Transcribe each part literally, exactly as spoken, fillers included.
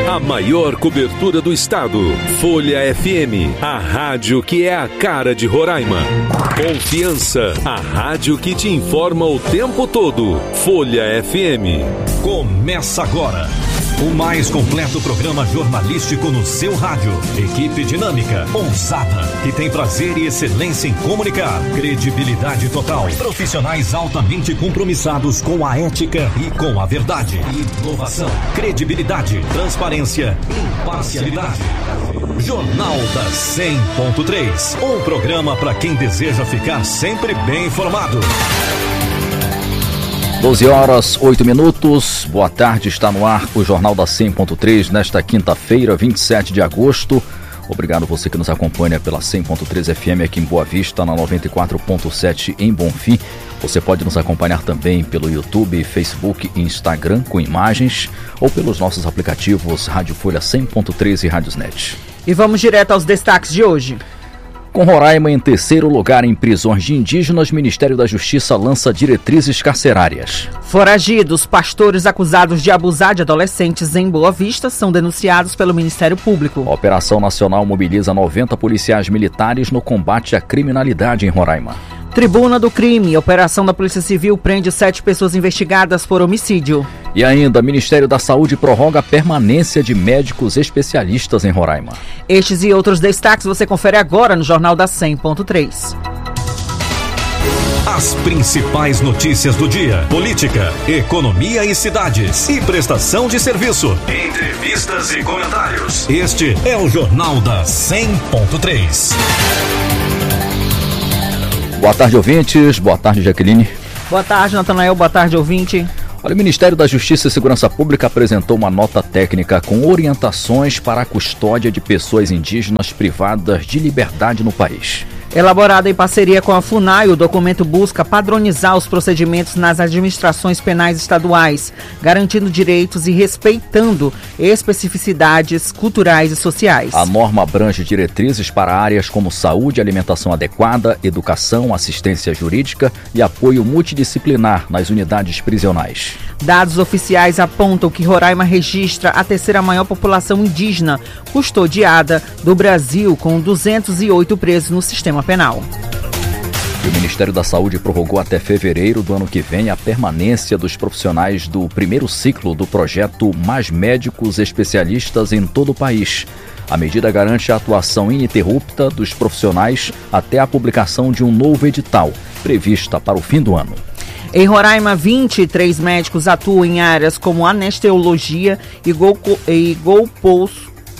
A maior cobertura do estado. Folha F M, a rádio que é a cara de Roraima. Confiança, a rádio que te informa o tempo todo. Folha F M. Começa agora o mais completo programa jornalístico no seu rádio. Equipe dinâmica, ousada, que tem prazer e excelência em comunicar. Credibilidade total. Profissionais altamente compromissados com a ética e com a verdade. Inovação, credibilidade, transparência, imparcialidade. Jornal da cem ponto três. Um programa para quem deseja ficar sempre bem informado. doze horas, oito minutos. Boa tarde, está no ar o Jornal da cem ponto três nesta quinta-feira, vinte e sete de agosto. Obrigado você que nos acompanha pela cem ponto três F M aqui em Boa Vista, na noventa e quatro ponto sete em Bonfim. Você pode nos acompanhar também pelo YouTube, Facebook e Instagram com imagens ou pelos nossos aplicativos Rádio Folha cem ponto três e Rádiosnet. E vamos direto aos destaques de hoje. Com Roraima em terceiro lugar em prisões de indígenas, Ministério da Justiça lança diretrizes carcerárias. Foragidos, pastores acusados de abusar de adolescentes em Boa Vista são denunciados pelo Ministério Público. A Operação Nacional mobiliza noventa policiais militares no combate à criminalidade em Roraima. Tribuna do Crime, operação da Polícia Civil prende sete pessoas investigadas por homicídio. E ainda, Ministério da Saúde prorroga a permanência de médicos especialistas em Roraima. Estes e outros destaques você confere agora no Jornal da cem ponto três. As principais notícias do dia: política, economia e cidades, e prestação de serviço, entrevistas e comentários. Este é o Jornal da cem ponto três. Boa tarde, ouvintes. Boa tarde, Jaqueline. Boa tarde, Natanael. Boa tarde, ouvinte. Olha, o Ministério da Justiça e Segurança Pública apresentou uma nota técnica com orientações para a custódia de pessoas indígenas privadas de liberdade no país. Elaborado em parceria com a FUNAI, o documento busca padronizar os procedimentos nas administrações penais estaduais, garantindo direitos e respeitando especificidades culturais e sociais. A norma abrange diretrizes para áreas como saúde, alimentação adequada, educação, assistência jurídica e apoio multidisciplinar nas unidades prisionais. Dados oficiais apontam que Roraima registra a terceira maior população indígena custodiada do Brasil, com duzentos e oito presos no sistema penal. O Ministério da Saúde prorrogou até fevereiro do ano que vem a permanência dos profissionais do primeiro ciclo do projeto Mais Médicos Especialistas em todo o país. A medida garante a atuação ininterrupta dos profissionais até a publicação de um novo edital, prevista para o fim do ano. Em Roraima, vinte e três médicos atuam em áreas como anestesiologia e, golco, e golpos,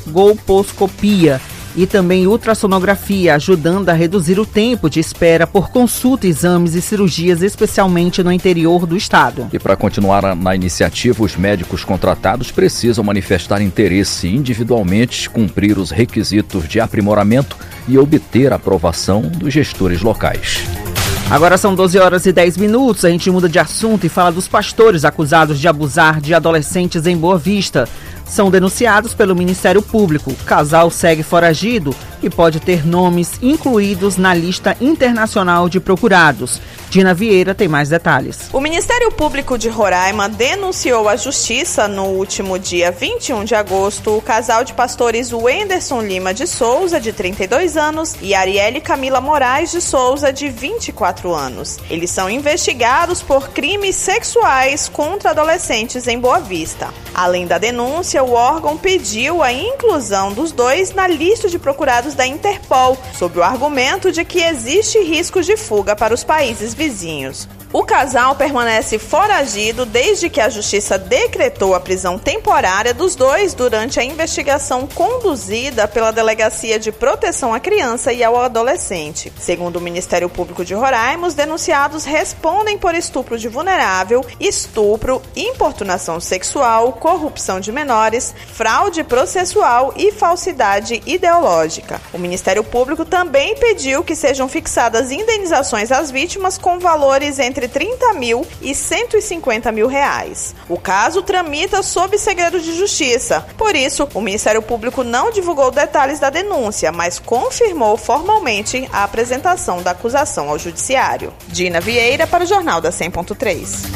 golposcopia e também ultrassonografia, ajudando a reduzir o tempo de espera por consulta, exames e cirurgias, especialmente no interior do estado. E para continuar na iniciativa, os médicos contratados precisam manifestar interesse individualmente, cumprir os requisitos de aprimoramento e obter a aprovação dos gestores locais. Agora são doze horas e dez minutos, a gente muda de assunto e fala dos pastores acusados de abusar de adolescentes em Boa Vista. São denunciados pelo Ministério Público. O casal segue foragido e pode ter nomes incluídos na lista internacional de procurados. Dina Vieira tem mais detalhes. O Ministério Público de Roraima denunciou à Justiça no último dia vinte e um de agosto o casal de pastores Wenderson Lima de Souza, de trinta e dois anos, e Arielle Camila Moraes de Souza, de vinte e quatro anos. Eles são investigados por crimes sexuais contra adolescentes em Boa Vista. Além da denúncia, o órgão pediu a inclusão dos dois na lista de procurados da Interpol, sob o argumento de que existe risco de fuga para os países vizinhos. O casal permanece foragido desde que a Justiça decretou a prisão temporária dos dois durante a investigação conduzida pela Delegacia de Proteção à Criança e ao Adolescente. Segundo o Ministério Público de Roraima, os denunciados respondem por estupro de vulnerável, estupro, importunação sexual, corrupção de menores, fraude processual e falsidade ideológica. O Ministério Público também pediu que sejam fixadas indenizações às vítimas com valores entre trinta mil e cento e cinquenta mil reais. O caso tramita sob segredo de justiça. Por isso, o Ministério Público não divulgou detalhes da denúncia, mas confirmou formalmente a apresentação da acusação ao Judiciário. Dina Vieira para o Jornal da cem ponto três.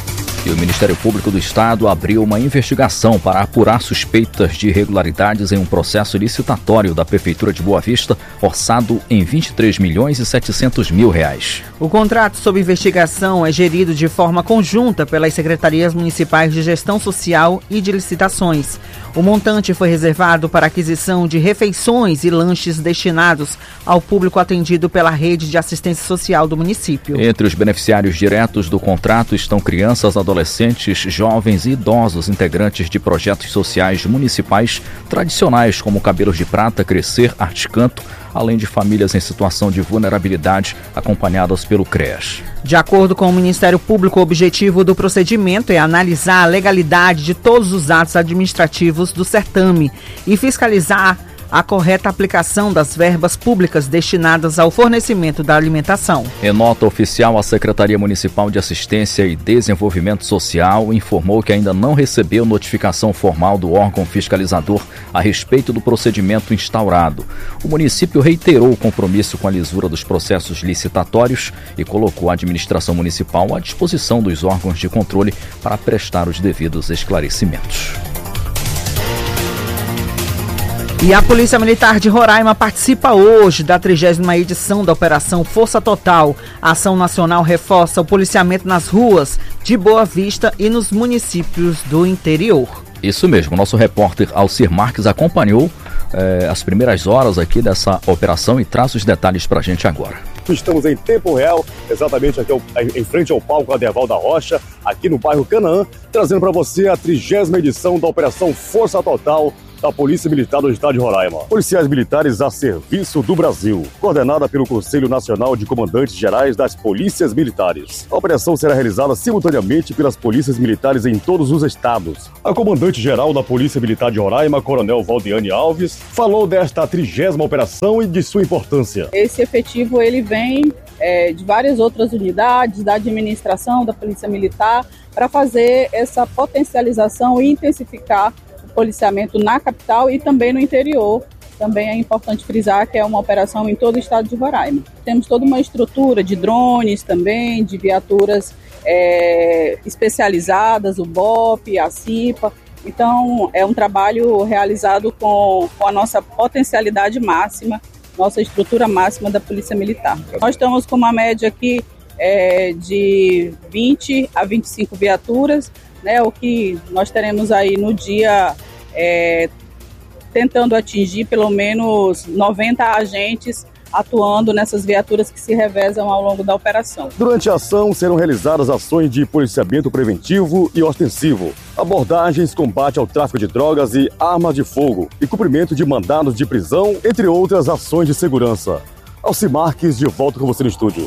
E o Ministério Público do Estado abriu uma investigação para apurar suspeitas de irregularidades em um processo licitatório da Prefeitura de Boa Vista, orçado em vinte e três milhões e setecentos mil reais. O contrato sob investigação é gerido de forma conjunta pelas Secretarias Municipais de Gestão Social e de Licitações. O montante foi reservado para aquisição de refeições e lanches destinados ao público atendido pela rede de assistência social do município. Entre os beneficiários diretos do contrato estão crianças, adolescentes, jovens e idosos integrantes de projetos sociais municipais tradicionais como Cabelos de Prata, Crescer, Arte Canto, além de famílias em situação de vulnerabilidade acompanhadas pelo CREAS. De acordo com o Ministério Público, o objetivo do procedimento é analisar a legalidade de todos os atos administrativos do certame e fiscalizar a correta aplicação das verbas públicas destinadas ao fornecimento da alimentação. Em nota oficial, a Secretaria Municipal de Assistência e Desenvolvimento Social informou que ainda não recebeu notificação formal do órgão fiscalizador a respeito do procedimento instaurado. O município reiterou o compromisso com a lisura dos processos licitatórios e colocou a administração municipal à disposição dos órgãos de controle para prestar os devidos esclarecimentos. E a Polícia Militar de Roraima participa hoje da trigésima edição da Operação Força Total. A ação nacional reforça o policiamento nas ruas de Boa Vista e nos municípios do interior. Isso mesmo, nosso repórter Alcir Marques acompanhou eh, as primeiras horas aqui dessa operação e traz os detalhes para a gente agora. Estamos em tempo real, exatamente aqui ao, em frente ao palco Adeval da Rocha, aqui no bairro Canaã, trazendo para você a trigésima edição da Operação Força Total da Polícia Militar do Estado de Roraima. Policiais militares a serviço do Brasil, coordenada pelo Conselho Nacional de Comandantes Gerais das Polícias Militares. A operação será realizada simultaneamente pelas polícias militares em todos os estados. A comandante-geral da Polícia Militar de Roraima, Coronel Valdiane Alves, falou desta trigésima operação e de sua importância. Esse efetivo ele vem é, de várias outras unidades da administração da Polícia Militar para fazer essa potencialização e intensificar policiamento na capital e também no interior. Também é importante frisar que é uma operação em todo o estado de Roraima. Temos toda uma estrutura de drones também, de viaturas é, especializadas, o B O P, a CIPA. Então é um trabalho realizado com, com a nossa potencialidade máxima, nossa estrutura máxima da Polícia Militar. Nós estamos com uma média aqui é, de vinte a vinte e cinco viaturas, né, o que nós teremos aí no dia é, tentando atingir pelo menos noventa agentes atuando nessas viaturas que se revezam ao longo da operação. Durante a ação serão realizadas ações de policiamento preventivo e ostensivo, abordagens, combate ao tráfico de drogas e armas de fogo e cumprimento de mandados de prisão, entre outras ações de segurança. Alcir Marques, de volta com você no estúdio.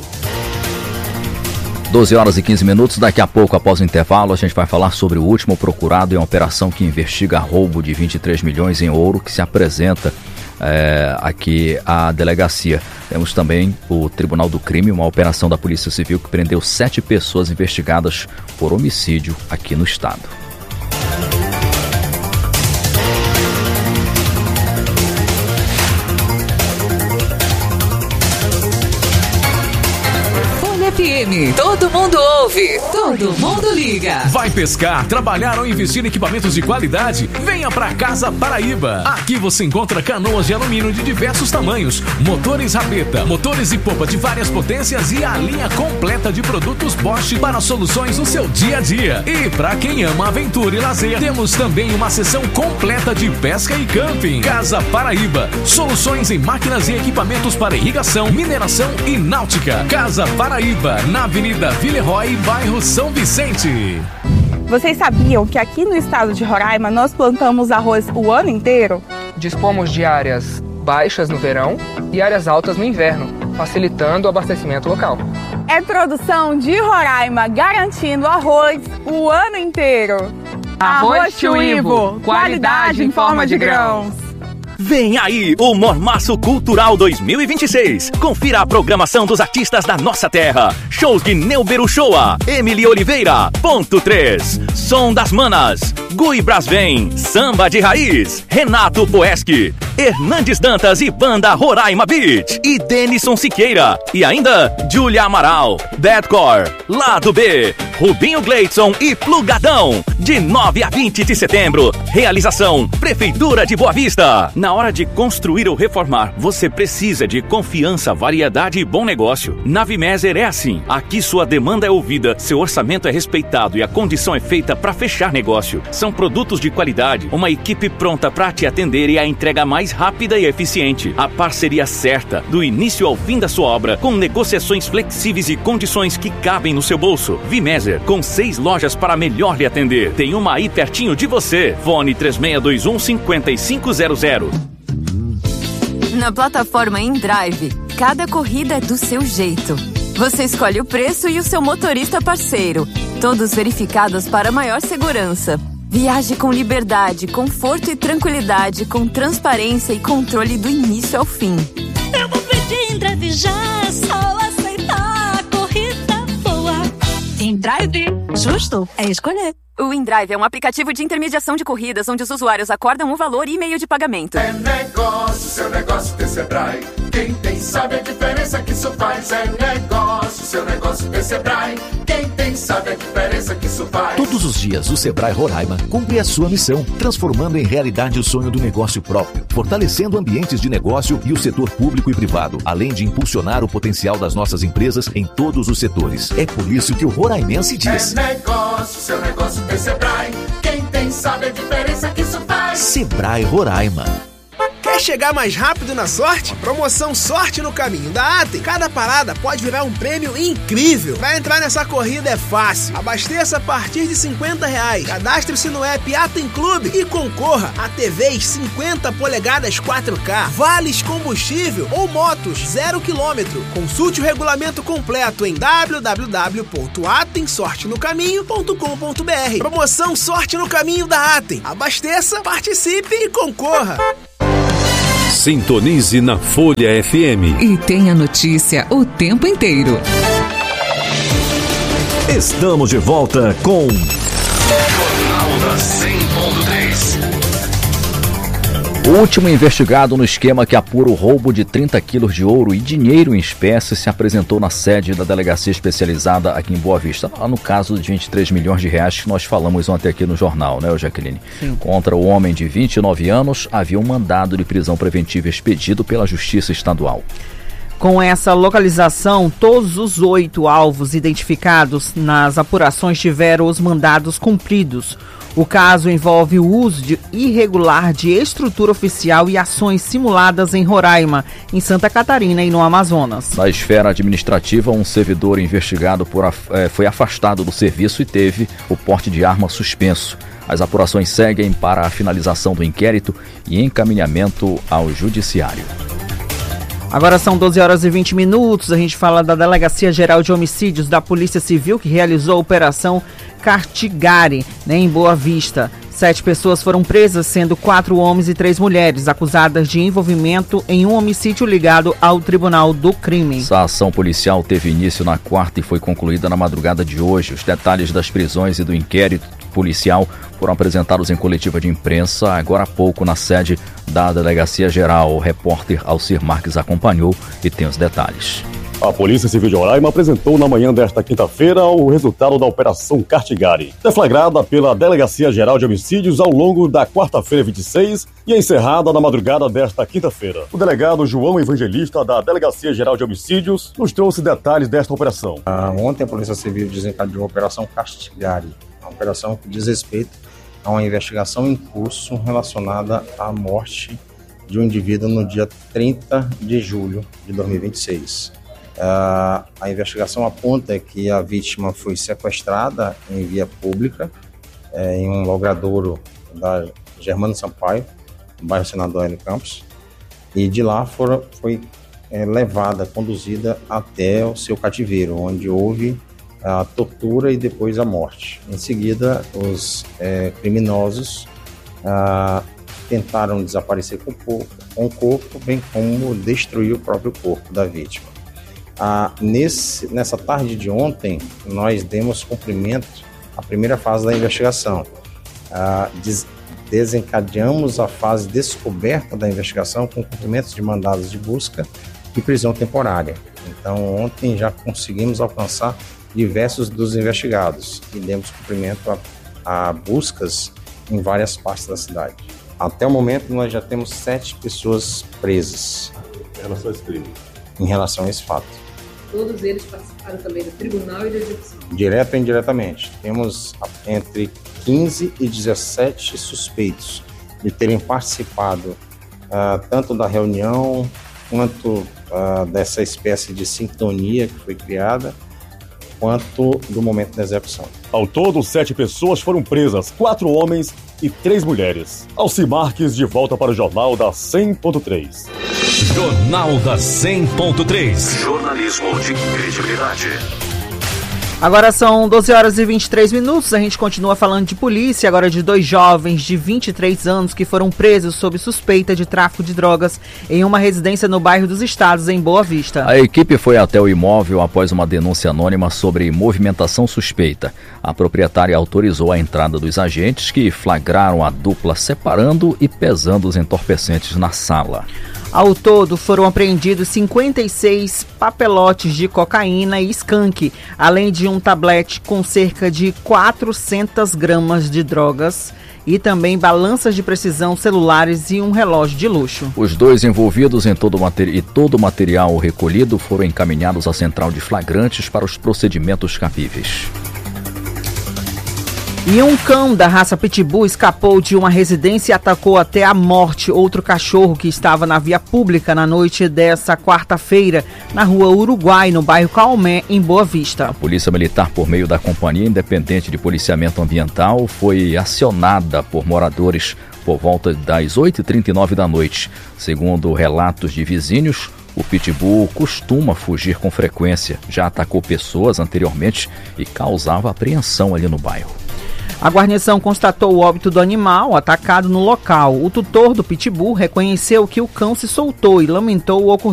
doze horas e quinze minutos, daqui a pouco, após o intervalo, a gente vai falar sobre o último procurado em uma operação que investiga roubo de vinte e três milhões em ouro que se apresenta é, aqui à delegacia. Temos também o Tribunal do Crime, uma operação da Polícia Civil que prendeu sete pessoas investigadas por homicídio aqui no estado. F M. Todo mundo ouve, todo mundo liga. Vai pescar, trabalhar ou investir em equipamentos de qualidade? Venha pra Casa Paraíba. Aqui você encontra canoas de alumínio de diversos tamanhos, motores rabeta, motores e popa de várias potências e a linha completa de produtos Bosch para soluções no seu dia a dia. E pra quem ama aventura e lazer, temos também uma seção completa de pesca e camping. Casa Paraíba. Soluções em máquinas e equipamentos para irrigação, mineração e náutica. Casa Paraíba, na Avenida Villeroy, bairro São Vicente. Vocês sabiam que aqui no estado de Roraima nós plantamos arroz o ano inteiro? Dispomos de áreas baixas no verão e áreas altas no inverno, facilitando o abastecimento local. É produção de Roraima garantindo arroz o ano inteiro. Arroz Tio Ivo, qualidade em forma de grãos. Vem aí o Mormaço Cultural dois mil e vinte e seis. Confira a programação dos artistas da nossa terra. Shows de Neuber Shoa, Emily Oliveira, Ponto três, Som das Manas, Gui Brasvem, Samba de Raiz, Renato Poeschi, Hernandes Dantas e Banda Roraima Beat, e Denison Siqueira. E ainda Júlia Amaral, Deadcore, Lado B, Rubinho Gleidson e Plugadão. De nove a vinte de setembro. Realização Prefeitura de Boa Vista. Na hora de construir ou reformar, você precisa de confiança, variedade e bom negócio. Na Vimeser é assim. Aqui sua demanda é ouvida, seu orçamento é respeitado e a condição é feita para fechar negócio. São produtos de qualidade, uma equipe pronta para te atender e a entrega mais rápida e eficiente. A parceria certa, do início ao fim da sua obra, com negociações flexíveis e condições que cabem no seu bolso. Vimeser, com seis lojas para melhor lhe atender. Tem uma aí pertinho de você. Fone três seis dois um, cinco cinco zero zero. Na plataforma InDrive, cada corrida é do seu jeito. Você escolhe o preço e o seu motorista parceiro. Todos verificados para maior segurança. Viaje com liberdade, conforto e tranquilidade, com transparência e controle do início ao fim. Eu vou pedir InDrive já, é só aceitar a corrida boa. InDrive, justo é escolher. O InDrive é um aplicativo de intermediação de corridas onde os usuários acordam um valor e meio de pagamento. É negócio, seu negócio tem Sebrae. Quem tem sabe a diferença que isso faz. É negócio, seu negócio tem Sebrae. Quem tem sabe a diferença que isso faz. Todos os dias o Sebrae Roraima cumpre a sua missão, transformando em realidade o sonho do negócio próprio, fortalecendo ambientes de negócio e o setor público e privado, além de impulsionar o potencial das nossas empresas em todos os setores. É por isso que o roraimense diz: é negócio, seu negócio tem Sebrae. Quem tem sabe a diferença que isso faz. Sebrae Roraima. Quer chegar mais rápido na sorte? Promoção Sorte no Caminho da Atem. Cada parada pode virar um prêmio incrível. Pra entrar nessa corrida é fácil. Abasteça a partir de cinquenta reais. Cadastre-se no app Atem Clube e concorra a T Vs cinquenta polegadas quatro K, vales combustível ou motos zero quilômetro. Consulte o regulamento completo em w w w ponto atem sorte no caminho ponto com ponto b r. Promoção Sorte no Caminho da Atem. Abasteça, participe e concorra. Sintonize na Folha F M. E tenha notícia o tempo inteiro. Estamos de volta com Jornal da cem ponto três. O último investigado no esquema que apura o roubo de trinta quilos de ouro e dinheiro em espécie se apresentou na sede da delegacia especializada aqui em Boa Vista. Lá no caso de vinte e três milhões de reais que nós falamos ontem aqui no jornal, né, Jaqueline? Sim. Contra o homem de vinte e nove anos, havia um mandado de prisão preventiva expedido pela Justiça Estadual. Com essa localização, todos os oito alvos identificados nas apurações tiveram os mandados cumpridos. O caso envolve o uso de irregular de estrutura oficial e ações simuladas em Roraima, em Santa Catarina e no Amazonas. Na esfera administrativa, um servidor investigado por, eh, foi afastado do serviço e teve o porte de arma suspenso. As apurações seguem para a finalização do inquérito e encaminhamento ao judiciário. Agora são doze horas e vinte minutos, a gente fala da Delegacia Geral de Homicídios da Polícia Civil, que realizou a Operação Cartigari, né, em Boa Vista. Sete pessoas foram presas, sendo quatro homens e três mulheres, acusadas de envolvimento em um homicídio ligado ao Tribunal do Crime. Essa ação policial teve início na quarta e foi concluída na madrugada de hoje. Os detalhes das prisões e do inquérito policial foram apresentados em coletiva de imprensa agora há pouco na sede da Delegacia Geral. O repórter Alcir Marques acompanhou e tem os detalhes. A Polícia Civil de Roraima apresentou na manhã desta quinta-feira o resultado da Operação Cartigari, deflagrada pela Delegacia Geral de Homicídios ao longo da quarta-feira vinte e seis e encerrada na madrugada desta quinta-feira. O delegado João Evangelista, da Delegacia Geral de Homicídios, nos trouxe detalhes desta operação. Ah, ontem a Polícia Civil desencadeou a Operação Cartigari, uma operação que diz respeito a uma investigação em curso relacionada à morte de um indivíduo no dia trinta de julho de dois mil e vinte e seis. Uh, a investigação aponta que a vítima foi sequestrada em via pública, é, em um logradouro da Germano Sampaio, no bairro Senador Hélio Campos, e de lá for, foi é, levada, conduzida até o seu cativeiro, onde houve a tortura e depois a morte. Em seguida, os é, criminosos uh, tentaram desaparecer com o corpo, com o corpo, bem como destruir o próprio corpo da vítima. Ah, nesse, nessa tarde de ontem, nós demos cumprimento à primeira fase da investigação. Ah, des, desencadeamos a fase descoberta da investigação com cumprimentos de mandados de busca e prisão temporária. Então, ontem já conseguimos alcançar diversos dos investigados e demos cumprimento a, a buscas em várias partes da cidade. Até o momento, nós já temos sete pessoas presas. Em relação a esse crime? Em relação a esse fato. Todos eles participaram também do tribunal e da execução? Direto ou indiretamente. Temos entre quinze e dezessete suspeitos de terem participado uh, tanto da reunião quanto uh, dessa espécie de sintonia que foi criada, quanto do momento da execução. Ao todo, sete pessoas foram presas, quatro homens e três mulheres. Alci Marques, de volta para o Jornal da cem ponto três. Jornal da cem ponto três. Jornalismo de credibilidade. Agora são doze horas e vinte e três minutos, a gente continua falando de polícia, agora de dois jovens de vinte e três anos que foram presos sob suspeita de tráfico de drogas em uma residência no bairro dos Estados, em Boa Vista. A equipe foi até o imóvel após uma denúncia anônima sobre movimentação suspeita. A proprietária autorizou a entrada dos agentes, que flagraram a dupla separando e pesando os entorpecentes na sala. Ao todo, foram apreendidos cinquenta e seis papelotes de cocaína e skunk, além de um tablete com cerca de quatrocentas gramas de drogas e também balanças de precisão, celulares e um relógio de luxo. Os dois envolvidos em todo o materi- e todo o material recolhido foram encaminhados à central de flagrantes para os procedimentos cabíveis. E um cão da raça Pitbull escapou de uma residência e atacou até a morte outro cachorro que estava na via pública na noite dessa quarta-feira, na rua Uruguai, no bairro Calmé, em Boa Vista. A Polícia Militar, por meio da Companhia Independente de Policiamento Ambiental, foi acionada por moradores por volta das oito e trinta e nove da noite. Segundo relatos de vizinhos, o Pitbull costuma fugir com frequência, já atacou pessoas anteriormente e causava apreensão ali no bairro. A guarnição constatou o óbito do animal atacado no local. O tutor do Pitbull reconheceu que o cão se soltou e lamentou o ocorrido.